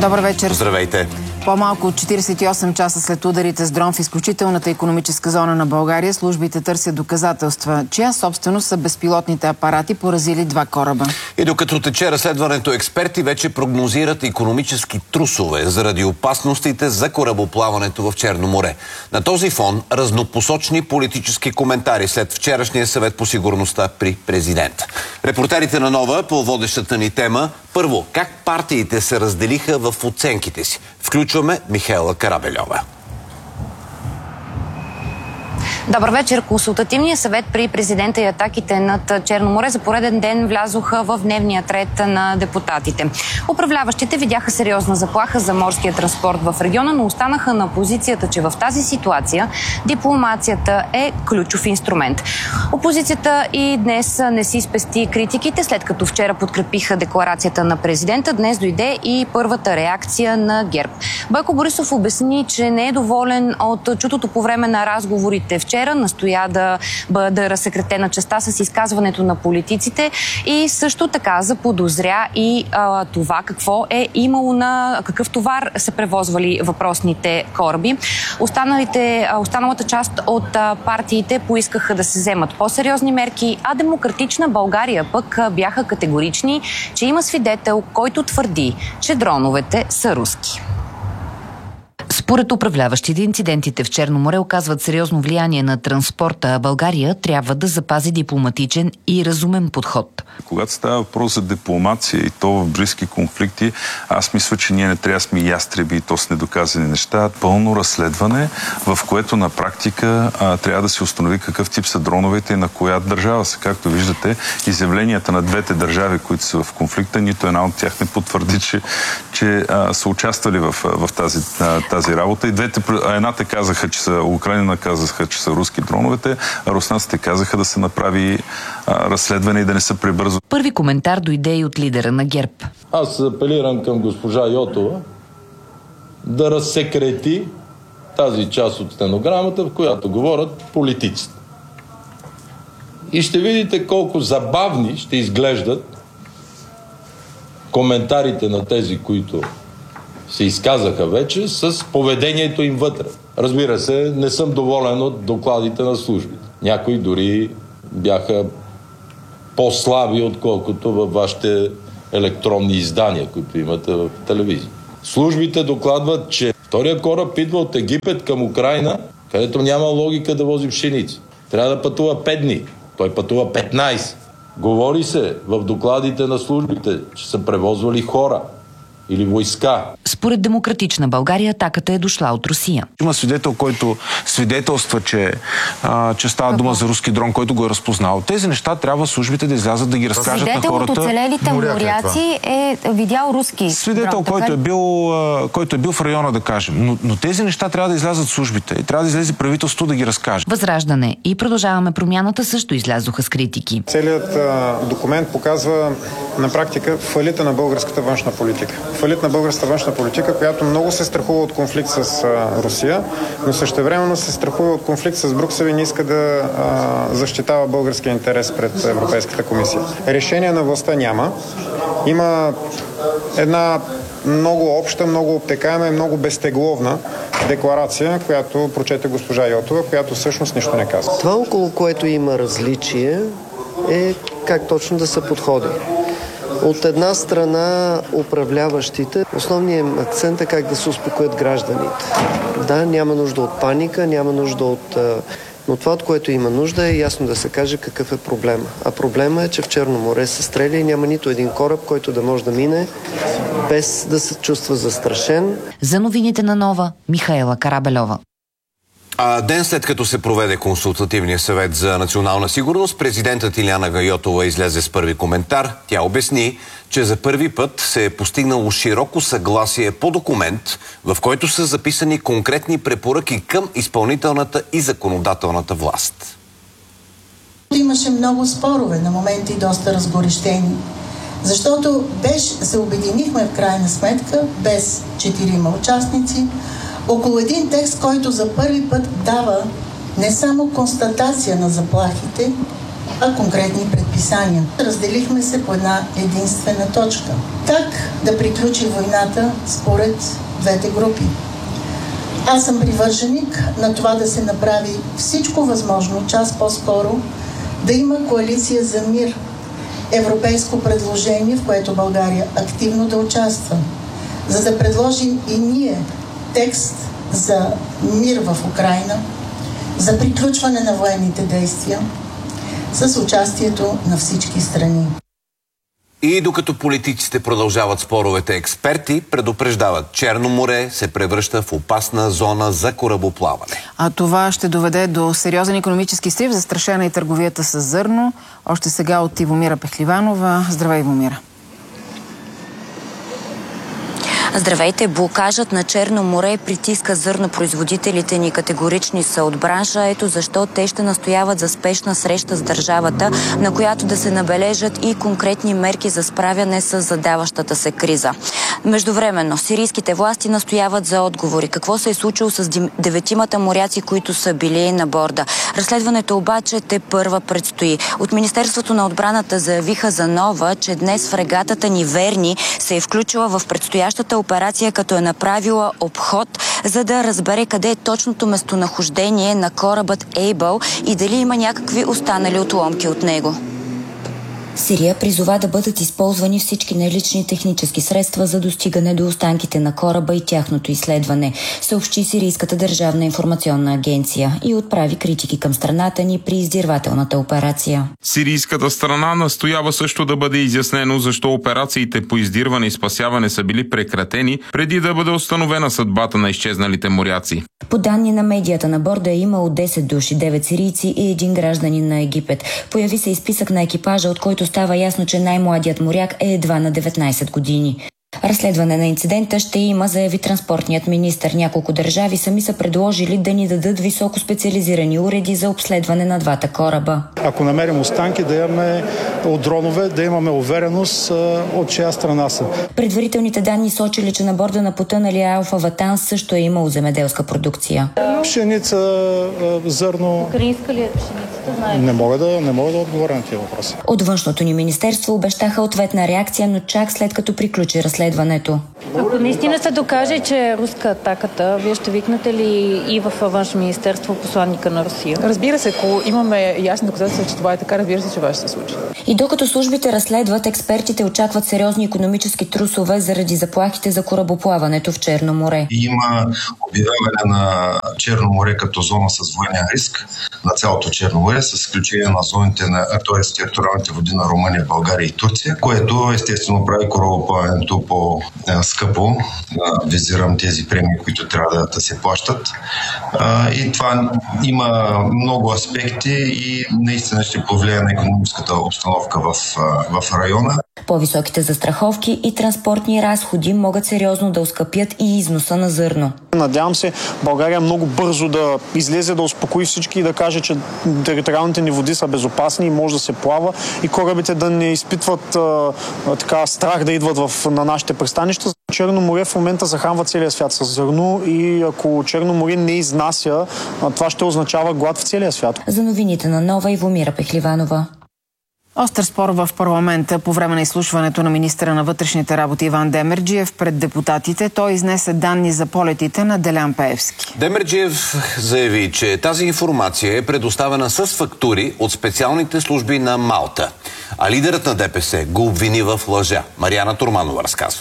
Добър вечер. Здравейте. По-малко от 48 часа след ударите с дрон в изключителната икономическа зона на България, службите търсят доказателства, чия собственост са безпилотните апарати, поразили 2 кораба. И докато тече разследването, експерти вече прогнозират икономически трусове заради опасностите за корабоплаването в Черно море. На този фон разнопосочни политически коментари след вчерашния съвет по сигурността при президента. Репортерите на Нова по водещата ни тема: първо, как партиите се разделиха в оценките си. Включваме Михаела Карабельова. Добър вечер. Консултативният съвет при президента и атаките над Черно море за пореден ден влязоха в дневния ред на депутатите. Управляващите видяха сериозна заплаха за морския транспорт в региона, но останаха на позицията, че в тази ситуация дипломацията е ключов инструмент. Опозицията и днес не си спести критиките, след като вчера подкрепиха декларацията на президента. Днес дойде и първата реакция на ГЕРБ. Бойко Борисов обясни, че не е доволен от чутото по време на разговорите вчера, настоя да бъде разсекретена частта с изказването на политиците и също така заподозря и това какво е имало какъв товар са превозвали въпросните кораби. Останалата част от партиите поискаха да се вземат по-сериозни мерки, а Демократична България пък бяха категорични, че има свидетел, който твърди, че дроновете са руски. Според управляващите, инцидентите в Черно море оказват сериозно влияние на транспорта, а България трябва да запази дипломатичен и разумен подход. Когато става въпрос за дипломация и то в близки конфликти, аз мисля, че ние не трябва да сме ястреби и то с недоказани неща. Пълно разследване, в което на практика трябва да се установи какъв тип са дроновете и на коя държава са. Както виждате, изявленията на двете държави, които са в конфликта, нито една от тях не потвърди, че са участвали в тази работа. И едната казаха, че са Украина, казаха, че са руски дроновете, а руснаците казаха да се направи разследване и да не се прибързва. Първи коментар дойде и от лидера на ГЕРБ. Аз апелирам към госпожа Йотова да разсекрети тази част от стенограмата, в която говорят политиците. И ще видите колко забавни ще изглеждат коментарите на тези, които се изказаха вече, с поведението им вътре. Разбира се, не съм доволен от докладите на службите. Някои дори бяха по-слаби, отколкото във вашите електронни издания, които имате в телевизия. Службите докладват, че втория кораб идва от Египет към Украина, където няма логика да вози пшеница. Трябва да пътува 5 дни. Той пътува 15. Говори се в докладите на службите, че са превозвали хора или войска. Според Демократична България атаката е дошла от Русия. Има свидетел, който свидетелства, че става дума за руски дрон, който го е разпознал. Тези неща трябва службите да излязат да ги разкажат на хората. Свидетел от оцелелите моряци е видял руски свидетел, дрон, който е бил в района, да кажем. Но тези неща трябва да излязат службите и трябва да излезе правителството да ги разкаже. Възраждане и Продължаваме промяната също излязоха с критики. Целият документ показва на практика фалита на българската външна политика. Фалит на българската външна политика, която много се страхува от конфликт с Русия, но същевременно се страхува от конфликт с Брюксел и не иска да защитава българския интерес пред Европейската комисия. Решение на властта няма. Има една много обща, много обтекаема и много безтегловна декларация, която прочете госпожа Йотова, която всъщност нищо не казва. Това, около което има различие, е как точно да се подходи. От една страна управляващите, основният акцент е как да се успокоят гражданите. Да, няма нужда от паника, няма нужда от... Но това, от което има нужда, е ясно да се каже какъв е проблема. А проблема е, че в Черно море се стреля и няма нито един кораб, който да може да мине без да се чувства застрашен. За новините на Нова, Михаела Карабельова. Ден след като се проведе Консултативния съвет за национална сигурност, президентът Илияна Йотова излезе с първи коментар. Тя обясни, че за първи път се е постигнало широко съгласие по документ, в който са записани конкретни препоръки към изпълнителната и законодателната власт. Имаше много спорове, на моменти доста разгорещени, защото се обединихме в крайна сметка без 4 участници около един текст, който за първи път дава не само констатация на заплахите, а конкретни предписания. предписания. Разделихме се по една единствена точка. Как да приключи войната според двете групи? Аз съм привърженик на това да се направи всичко възможно, час по-скоро, да има коалиция за мир, европейско предложение, в което България активно да участва, за да предложим и ние текст за мир в Украйна, за приключване на военните действия с участието на всички страни. И докато политиците продължават споровете, експерти предупреждават, Черно море се превръща в опасна зона за корабоплаване. А това ще доведе до сериозен икономически срив, застрашена и търговията с зърно. Още сега от Ивомира Пехливанова. Здравей, Ивомира. Здравейте! Блокажът на Черно море притиска зърнопроизводителите ни, категорични са от бранша. Ето защо те ще настояват за спешна среща с държавата, на която да се набележат и конкретни мерки за справяне с задаващата се криза. Междувременно, сирийските власти настояват за отговори. Какво се е случило с 9 моряци, които са били на борда? Разследването обаче тепърва предстои. От Министерството на отбраната заявиха за нова, че днес фрегатата ни Верни се е включила в предстоящата операция, като е направила обход, за да разбере къде е точното местонахождение на корабът Ейбъл и дали има някакви останали отломки от него. Сирия призова да бъдат използвани всички налични технически средства за достигане до останките на кораба и тяхното изследване, съобщи Сирийската държавна информационна агенция и отправи критики към страната ни при издирвателната операция. Сирийската страна настоява също да бъде изяснено защо операциите по издирване и спасяване са били прекратени преди да бъде установена съдбата на изчезналите моряци. По данни на медията на борда е имало 10 души, 9 сирийци и 1 гражданин на Египет. Появи се и списък на екипажа, от който става ясно, че най-младият моряк е едва на 19 години. Разследване на инцидента ще има, заяви транспортният министър. Няколко държави сами са предложили да ни дадат високо специализирани уреди за обследване на двата кораба. Ако намерим останки, да имаме от дронове, да имаме увереност от чия страна са. Предварителните данни сочили, че на борда на потъналия Алфа Ватан също е имало земеделска продукция. Пшеница, зърно. Украинска ли е пшеницата? Не мога да отговоря на тези въпроси. От външното ни министерство обещаха ответна реакция, но чак след като приключи разследването. Ако наистина се докаже, че е руска атаката, вие ще викнете ли и във външно министерство посланника на Русия? Разбира се, ако имаме ясни доказателства, че това е така, разбира се, че това ще се случи. И докато службите разследват, експертите очакват сериозни икономически трусове заради заплахите за корабоплаването в Черно море. Има обявяване на Черно море като зона с военен риск на цялото Черно море, с изключение на зоните на териториалните води на Румъния, България и Турция, което естествено прави корабоплаването по-скъпо. Визирам тези премии, които трябва да се плащат. И това има много аспекти и наистина ще повлияе на икономическата обстановка в района. По-високите застраховки и транспортни разходи могат сериозно да оскъпят и износа на зърно. Надявам се България много бързо да излезе, да успокои всички и да каже, че териториалните ни води са безопасни и може да се плава и корабите да не изпитват страх да идват на нашите пристанища. Черно море в момента захранва целия свят с зърно и ако Черно море не изнася, това ще означава глад в целия свят. За новините на Нова, Ивомира Пехливанова. Остър спор в парламента по време на изслушването на министъра на вътрешните работи Иван Демерджиев пред депутатите. Той изнесе данни за полетите на Делян Пеевски. Демерджиев заяви, че тази информация е предоставена с фактури от специалните служби на Малта. А лидерът на ДПС го обвини в лъжа. Мариана Турманова разказва.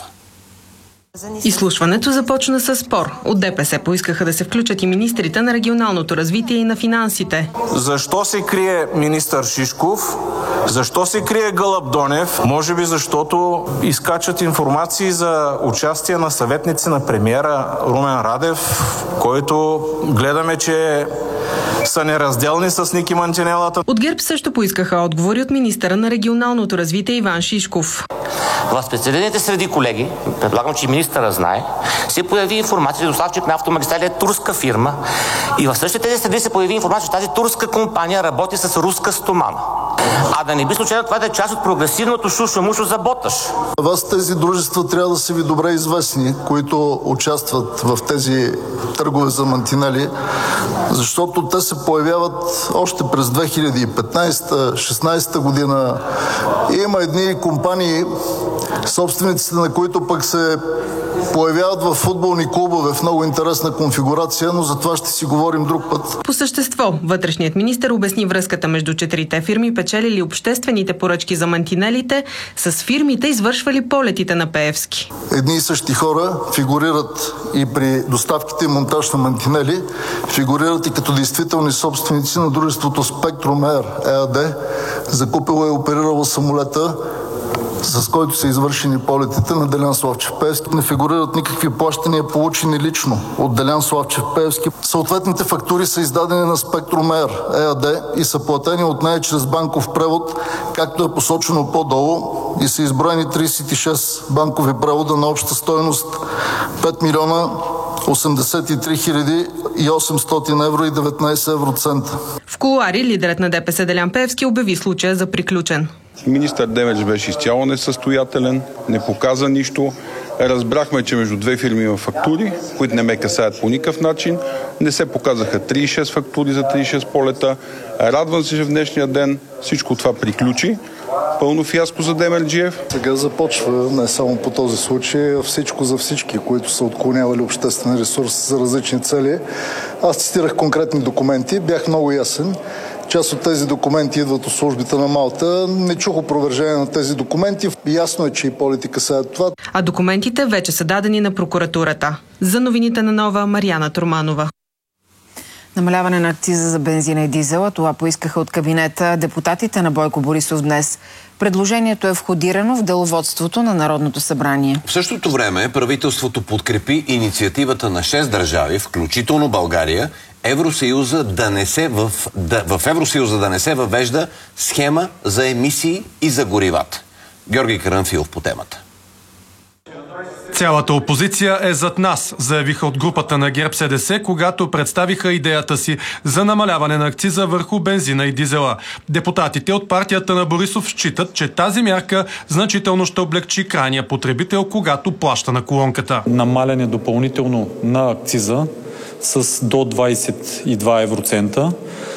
Изслушването започна с спор. От ДПС поискаха да се включат и министрите на регионалното развитие и на финансите. Защо се крие министър Шишков? Защо се крие Гълъб Донев? Може би защото изкачат информации за участие на съветници на премиера Румен Радев, който гледаме, че са неразделни с Ники Мантинелата. От ГЕРБ също поискаха отговори от министъра на регионалното развитие Иван Шишков. В специализираните среди, колеги, предлагам, че министъра знае, се появи информация, че доставчик на автомагистрали е турска фирма и в същите тези среди се появи информация, че тази турска компания работи с руска стомана. А да не би случайно това да е част от прогресивното шушо-мушо за Боташ. Вас тези дружества трябва да са ви добре известни, които участват в тези търгове за мантинели, защото те се появяват още през 2015-16 година. И има едни компании, собствениците на които пък се появяват в футболни клубове в много интересна конфигурация, но за това ще си говорим друг път. По същество, вътрешният министър обясни връзката между четирите фирми, печелили обществените поръчки за мантинелите, с фирмите, извършвали полетите на Пеевски. Едни и същи хора фигурират и при доставките и монтаж на мантинели, фигурират и като действителни собственици на дружеството Spectrum Air ЕАД, закупило и оперирало самолета, с който са извършени полетите на Делян Славчев Пеевски. Не фигурират никакви плащания, получени лично от Делян Славчев Пеевски. Съответните фактури са издадени на Spectrum Air ЕАД и са платени от нея чрез банков превод, както е посочено по-долу, и са изброени 36 банкови превода на обща стойност 5 милиона 83 хиляди и 800 евро и 19 евроцента. В кулуари лидерът на ДПС Делян Пеевски обяви случая за приключен. Министър Демеш беше изцяло несъстоятелен, не показа нищо. Разбрахме, че между две фирми има фактури, които не ме касаят по никакъв начин. Не се показаха 36 фактури за 36 полета. Радвам се, че в днешния ден всичко това приключи. Пълно фиаско за Демерджиев. Сега започва не само по този случай, а всичко за всички, които са отклонявали обществен ресурс за различни цели. Аз цитирах конкретни документи, бях много ясен. Част от тези документи идват от службите на Малта. Не чух опровержение на тези документи. Ясно е, че и политика са това. А документите вече са дадени на прокуратурата. За новините на Нова, Мариана Турманова. Намаляване на акциза за бензина и дизела. Това поискаха от кабинета депутатите на Бойко Борисов днес. Предложението е входирано в деловодството на Народното събрание. В същото време правителството подкрепи инициативата на 6 държави, включително България, Евросъюза да не се въвежда схема за емисии и за горивата. Георги Карамфилов по темата. Цялата опозиция е зад нас, заявиха от групата на ГЕРБ-СДС, когато представиха идеята си за намаляване на акциза върху бензина и дизела. Депутатите от партията на Борисов считат, че тази мярка значително ще облегчи крайния потребител, когато плаща на колонката. Намаляне допълнително на акциза с до 22 евроцента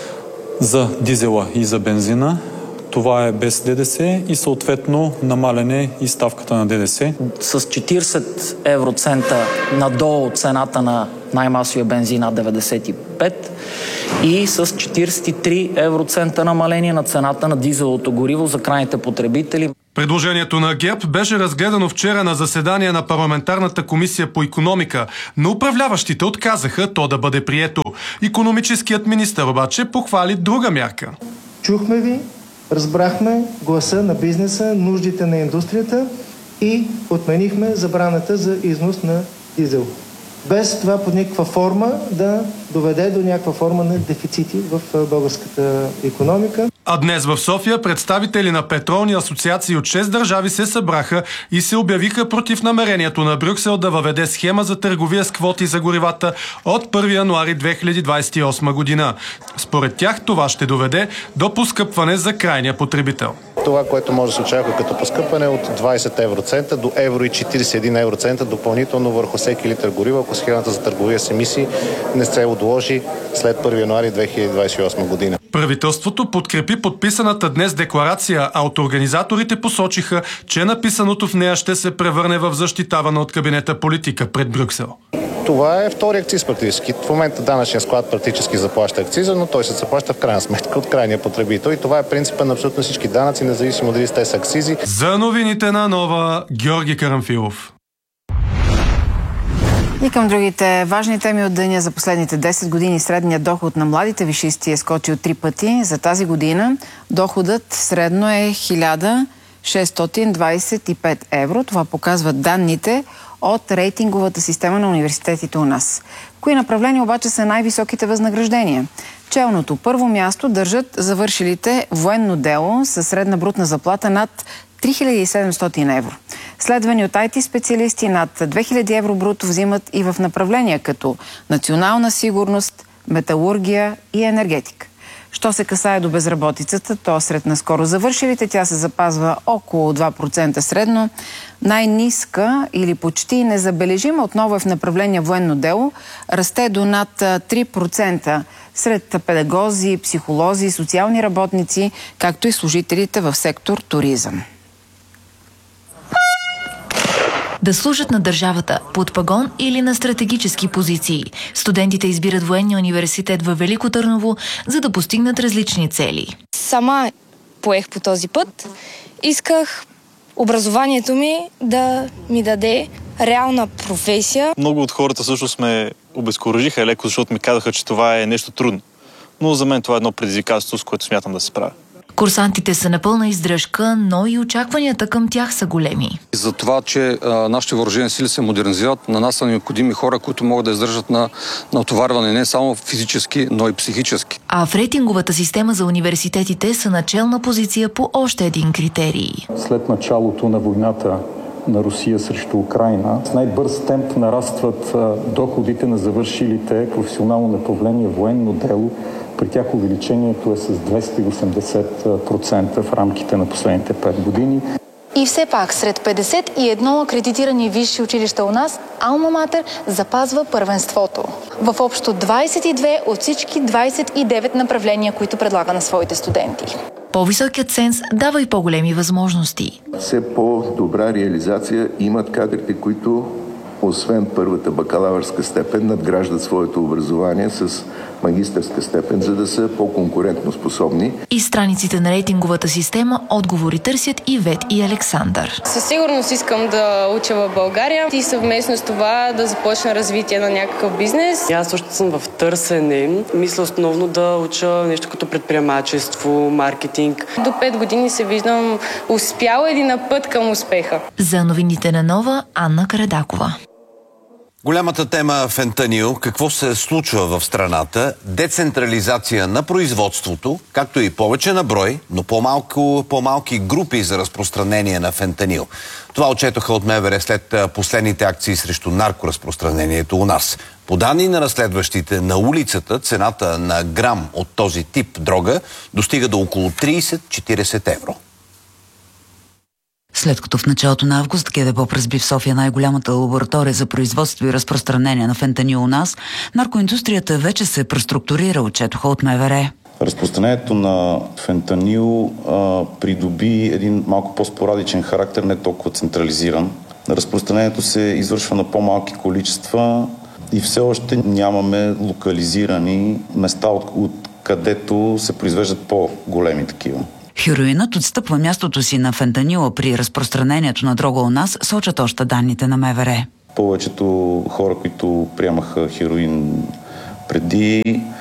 за дизела и за бензина. Това е без ДДС и съответно намаляне и ставката на ДДС. С 40 евроцента надолу цената на най-масовия бензин над 95 и с 43 евроцента намаление на цената на дизелото гориво за крайните потребители. Предложението на ГЕРБ беше разгледано вчера на заседание на парламентарната комисия по икономика, но управляващите отказаха то да бъде прието. Икономическият министър обаче похвали друга мярка. Чухме ви, разбрахме гласа на бизнеса, нуждите на индустрията и отменихме забраната за износ на дизел. Без това под никаква форма да доведе до някаква форма на дефицити в българската икономика. А днес в София представители на петролни асоциации от 6 държави се събраха и се обявиха против намерението на Брюксел да въведе схема за търговия с квоти за горивата от 1 януари 2028 година. Според тях това ще доведе до поскъпване за крайния потребител. Това, което може да се очаква като поскъпване от 20 евроцента до евро и 41 евроцента допълнително върху всеки литър гориво, ако схемата за търговия с емисии не се отложи след 1 януари 2028 година. Правителството подкрепи подписаната днес декларация, а от организаторите посочиха, че написаното в нея ще се превърне в защитавана от кабинета политика пред Брюксел. Това е втори акциз практически. В момента данъчния склад практически заплаща акциза, но той се заплаща в крайна сметка от крайния потребител и това е принципа на абсолютно всички данъци, независимо дали те са акцизи. За новините на Нова, Георги Карамфилов. И към другите важни теми от деня. За последните 10 години средният доход на младите висшисти е скочил 3 пъти. За тази година доходът средно е 1625 евро. Това показват данните от рейтинговата система на университетите у нас. Кои направления обаче са най-високите възнаграждения? Челното първо място държат завършилите военно дело със средна брутна заплата над 3700 евро. Следвани от IT специалисти над 2000 евро бруто взимат и в направления като национална сигурност, металургия и енергетика. Що се касае до безработицата, то сред наскоро завършилите тя се запазва около 2% средно. Най-ниска или почти незабележима отново е в направление военно дело, расте до над 3% сред педагози, психолози, социални работници, както и служителите в сектор туризъм. Да служат на държавата под пагон или на стратегически позиции. Студентите избират военния университет във Велико Търново, за да постигнат различни цели. Сама поех по този път. Исках образованието ми да ми даде реална професия. Много от хората всъщност ме обезкуражиха леко, защото ми казаха, че това е нещо трудно. Но за мен това е едно предизвикателство, с което смятам да се справя. Курсантите са на пълна издръжка, но и очакванията към тях са големи. За това, че нашите въоръжени сили се модернизират, на нас са необходими хора, които могат да издържат на натоварване не само физически, но и психически. А в рейтинговата система за университетите са начална позиция по още един критерий. След началото на войната на Русия срещу Украйна, с най-бърз темп нарастват доходите на завършилите професионално направление военно дело. При тях увеличението е с 280% в рамките на последните 5 години. И все пак, сред 51 акредитирани висши училища у нас, Алма Матер запазва първенството. В общо 22 от всички 29 направления, които предлага на своите студенти. По-високият ценз дава и по-големи възможности. Все по-добра реализация имат кадрите, които освен първата бакалавърска степен, надграждат своето образование с магистърска степен, за да са по-конкурентно способни. И страниците на рейтинговата система отговори търсят Ивет и Александър. Със сигурност искам да уча в България и съвместно с това да започна развитие на някакъв бизнес. Аз също съм в търсене. Мисля основно да уча нещо като предприемачество, маркетинг. До 5 години се виждам успяла или на път към успеха. За новините на Нова, Анна Карадакова. Голямата тема фентанил, какво се случва в страната, децентрализация на производството, както и повече на брой, но по-малки групи за разпространение на фентанил. Това отчетоха от МВР след последните акции срещу наркоразпространението у нас. По данни на разследващите, на улицата цената на грам от този тип дрога достига до около 30-40 евро. След като в началото на август ГДБОП разби в София най-голямата лаборатория за производство и разпространение на фентанил у нас, наркоиндустрията вече се преструктурира, отчетоха от МВР. Разпространението на фентанил придоби един малко по-спорадичен характер, не толкова централизиран. Разпространението се извършва на по-малки количества и все още нямаме локализирани места, откъдето се произвеждат по-големи такива. Хероинът отстъпва мястото си на фентанила при разпространението на дрога у нас, сочат още данните на МВР. Повечето хора, които приемаха хероин преди,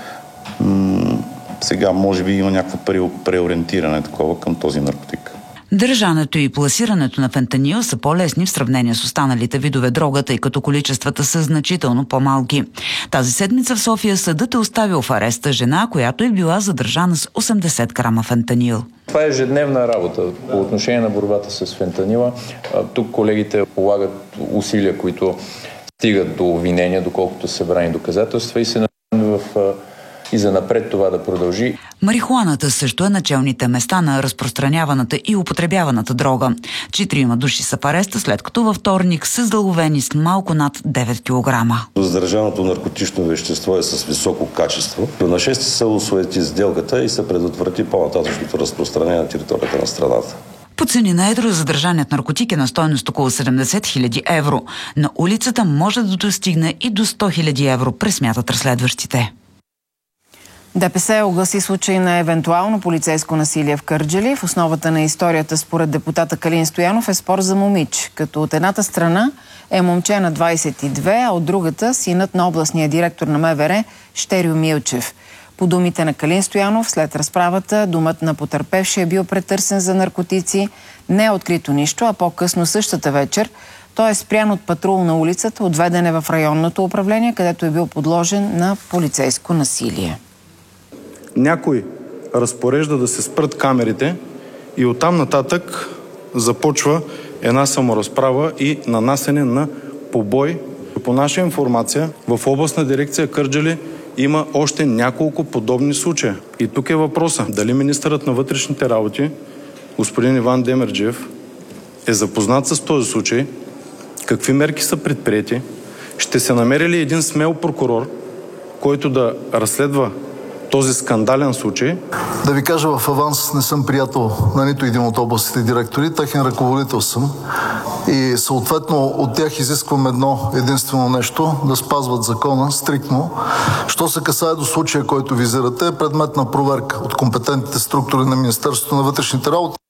сега може би има някакво преориентиране такова към този наркотик. Държането и пласирането на фентанил са по-лесни в сравнение с останалите видове дрога, тъй като количествата са значително по-малки. Тази седмица в София съдът е оставил в ареста жена, която е била задържана с 80 грама фентанил. Това е ежедневна работа по отношение на борбата с фентанила. Тук колегите полагат усилия, които стигат до обвинения, доколкото са събрани доказателства и се надяваме и за напред това да продължи. Марихуаната също е началните места на разпространяваната и употребяваната дрога. 4 души са в ареста, след като във вторник са заловени с малко над 9 кг. Задържаното наркотично вещество е с високо качество. На 6 са усвоити сделката и се предотврати по-нататъчното разпространение на територията на страната. По цени на едро задържаният наркотик е на стойност около 70 000 евро. На улицата може да достигне и до 100 000 евро, пресмятат разследващите. ДПС огласи случай на евентуално полицейско насилие в Кърджали. В основата на историята, според депутата Калин Стоянов, е спор за момич, като от едната страна е момче на 22, а от другата синът на областния директор на МВР Щерио Милчев. По думите на Калин Стоянов, след разправата, домът на потърпевшия е бил претърсен за наркотици. Не е открито нищо, а по-късно същата вечер той е спрян от патрул на улицата, отведен е в районното управление, където е бил подложен на полицейско насилие. Някой разпорежда да се спрат камерите и оттам нататък започва една саморазправа и нанасене на побой. По наша информация, в областна дирекция Кърджали има още няколко подобни случая. И тук е въпроса. Дали министърът на вътрешните работи, господин Иван Демерджиев, е запознат с този случай, какви мерки са предприети, ще се намери ли един смел прокурор, който да разследва този скандален случай? Да ви кажа в аванс, не съм приятел на нито един от областните директори, техен ръководител съм и съответно от тях изисквам едно единствено нещо, да спазват закона стриктно. Що се касае до случая, който визирате, е предмет на проверка от компетентните структури на Министерството на вътрешните работи.